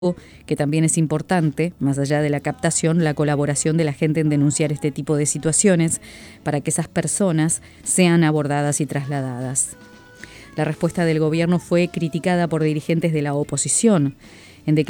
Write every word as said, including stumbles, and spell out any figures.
que también es importante, más allá de la captación, la colaboración de la gente en denunciar este tipo de situaciones para que esas personas sean abordadas y trasladadas. La respuesta del gobierno fue criticada por dirigentes de la oposición. En